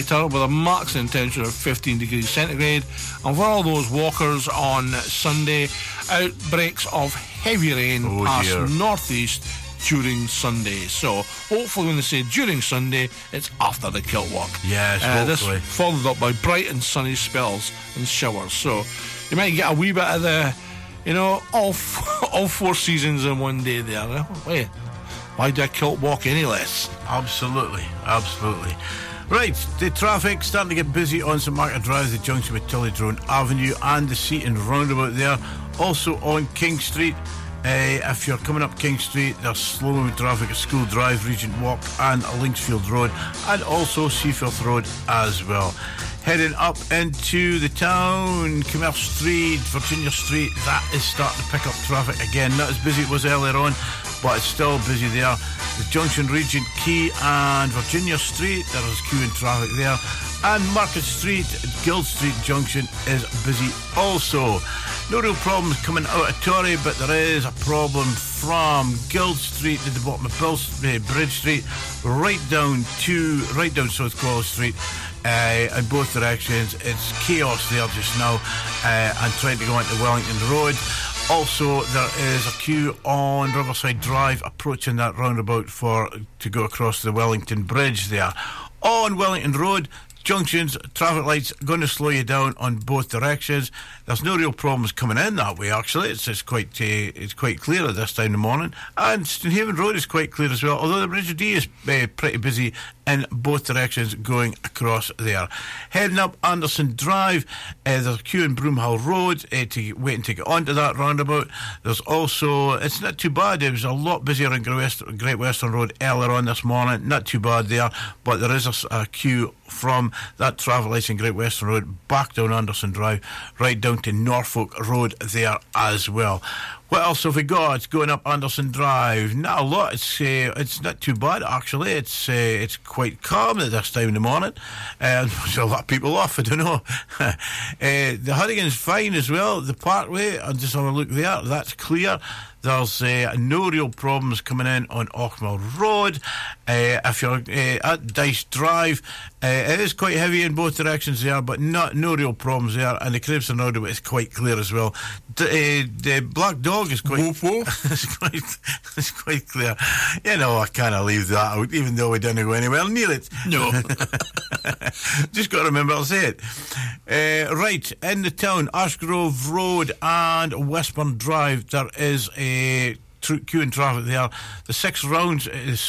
temperature with a maximum temperature of 15 degrees centigrade. And for all those walkers on Sunday, outbreaks of heavy rain past northeast during Sunday. So hopefully when they say during Sunday, it's after the kilt walk. Yes, hopefully. This followed up by bright and sunny spells and showers. So you might get a wee bit of the, all four seasons in one day there. Wait, why do a kilt walk any less? Absolutely. Right, the traffic starting to get busy on St Margaret Drive, the junction with Tillydrone Avenue and the Seaton roundabout there. Also on King Street. If you're coming up King Street, there's slow-moving traffic at School Drive, Regent Walk and Linksfield Road, and also Seaforth Road as well. Heading up into the town, Commerce Street, Virginia Street, that is starting to pick up traffic again. Not as busy as it was earlier on, but it's still busy there. The junction, Regent Quay and Virginia Street, there is queuing traffic there. And Market Street, Guild Street Junction is busy also. No real problems coming out of Torrey, but there is a problem from Guild Street to the bottom of Bridge Street, right down South Quality Street. In both directions, it's chaos there just now, and trying to go into Wellington Road. Also, there is a queue on Riverside Drive approaching that roundabout to go across the Wellington Bridge there. On Wellington Road, junctions, traffic lights going to slow you down on both directions. There's no real problems coming in that way, actually. It's quite clear at this time in the morning. And Stonehaven Road is quite clear as well, although the Bridge of Dee is pretty busy in both directions going across there. Heading up Anderson Drive, there's a queue in Broomhill Road waiting to get onto that roundabout. There's also, it's not too bad, it was a lot busier in Great Western Road earlier on this morning, not too bad there, but there is a queue from that traffic lights in Great Western Road back down Anderson Drive, right down to Norfolk Road there as well. What else have we got? It's going up Anderson Drive. Not a lot. It's not too bad, actually. It's quite calm at this time in the morning. There's a lot of people off, I don't know. The Huddigan's fine as well. The Parkway, I'm just having a look there. That's clear. There's no real problems coming in on Auchmill Road. If you're at Dice Drive, it is quite heavy in both directions there, but no real problems there. And the Cribson roundabout is quite clear as well. The Black Dog is quite it's quite clear. I kind of leave that out, even though we didn't go anywhere near it. No. Just got to remember to say it. Right, in the town, Ashgrove Road and Westbourne Drive, there is a queue in traffic there. The six roads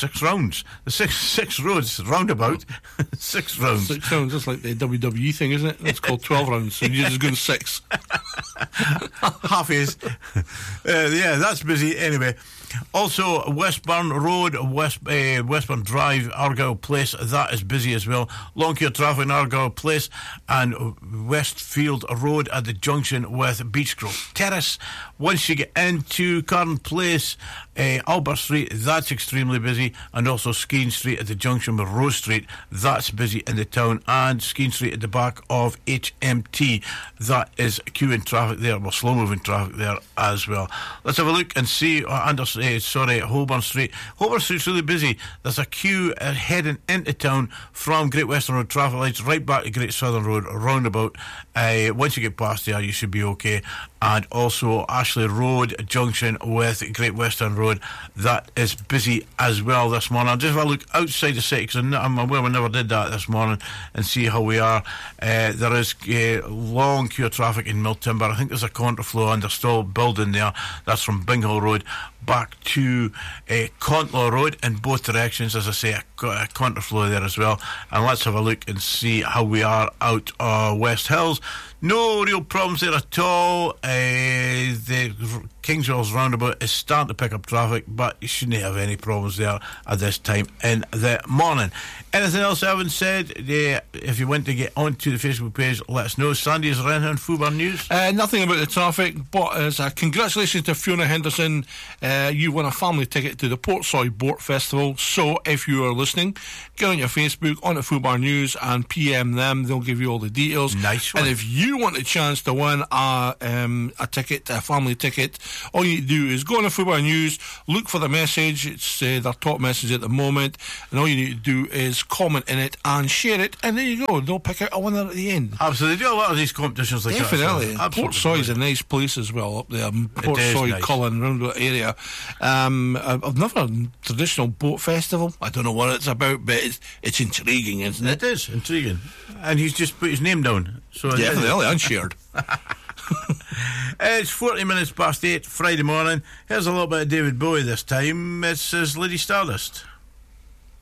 roundabout. 6 rounds. 6 rounds, that's like the WWE thing, isn't it? It's called 12 rounds, so you're just going 6. Half is. Yeah, that's busy anyway. Also, Westbourne Road, Westbourne Drive, Argyle Place, that is busy as well. Long queue traffic in Argyle Place and Westfield Road at the junction with Beechgrove Terrace. Once you get into Carn Place, Albert Street, that's extremely busy, and also Skene Street at the junction with Rose Street, that's busy in the town, and Skene Street at the back of HMT, that is queuing traffic there, slow moving traffic there as well. Let's have a look and see Holborn Street. Holborn Street's really busy. There's a queue heading into town from Great Western Road traffic lights right back to Great Southern Road roundabout. Once you get past there, you should be okay. And also Ashley Road junction with Great Western Road, that is busy as well this morning. I'll just have a look outside the city, because I'm aware we never did that this morning, and see how we are. There is long queue of traffic in Miltimber. I think there's a contraflow and they're still building there. That's from Binghall Road back to Contlaw Road in both directions. As I say, a contraflow there as well. And let's have a look and see how we are out West Hills. No real problems there at all. The Kingswells roundabout is starting to pick up traffic, but you shouldn't have any problems there at this time in the morning. Anything else I haven't said? If you want to get onto the Facebook page, let us know. Sandy, is there anything on Fubar News? Nothing about the traffic, but congratulations to Fiona Henderson you won a family ticket to the Portsoy Boat Festival. So if you are listening, get on your Facebook, on the Fubar News, and PM them. They'll give you all the details. Nice one. And if you want a chance to win a ticket, a family ticket, all you need to do is go on the Fubar News, look for the message. It's their top message at the moment, and all you need to do is comment in it and share it, and there you go. They'll pick out a winner at the end. Absolutely. They do a lot of these competitions like Definitely. that. So Portsoy is a nice place as well up there. Portsoy, nice. Cullen, around that area. I've never done a traditional boat festival. I don't know what it's about, but it's intriguing, isn't it? It is intriguing. And he's just put his name down. So Definitely, unshared. It's 40 minutes past 8 Friday morning. Here's a little bit of David Bowie this time. It's his Lady Stardust.